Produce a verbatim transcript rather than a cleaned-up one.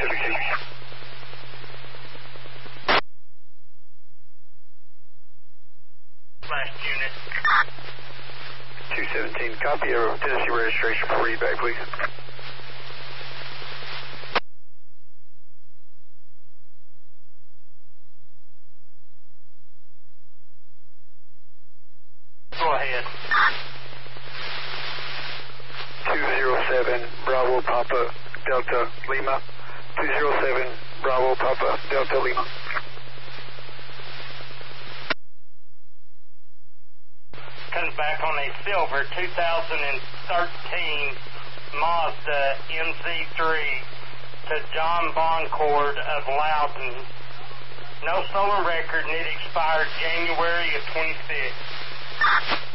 seventeen. Last unit. two seventeen, copy. Arrow Tennessee registration for read back, please. Go ahead. two zero seven, Bravo Papa Delta Lima. two zero seven, Bravo Papa Delta Lima. Comes back on a silver two thousand thirteen Mazda M Z three to John Boncourt of Loudon. No stolen record and it expired January of twenty-six.